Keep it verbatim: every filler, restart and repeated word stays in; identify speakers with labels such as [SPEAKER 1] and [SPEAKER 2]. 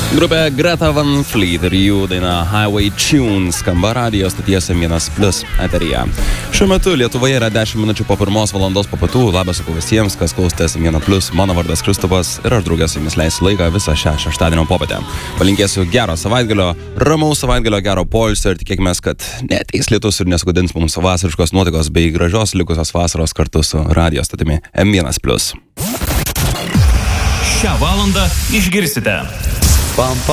[SPEAKER 1] Grupė Greta Van Fleet ir jų daina Highway Tunes skamba radijo stoties M vienas plius eteryje. Šiuo metu Lietuvoje yra dešimt minučių po pirmos valandos po pietų. Labas sakau visiems, kas klausotės M vienas plius. Mano vardas Kristupas ir aš draugės su jumis leisiu laiką visą šią šeštadienio popietę. Palinkėsiu gero savaitgalio, ramaus savaitgalio, gero poilsio ir tikėkime, kad neateis lietus ir nesugadins mums vasariškos nuotaikos bei gražios likusios vasaros kartu su radijo stotimi M vienas plius.
[SPEAKER 2] Šią valandą išgirsite.
[SPEAKER 1] Pam, pam.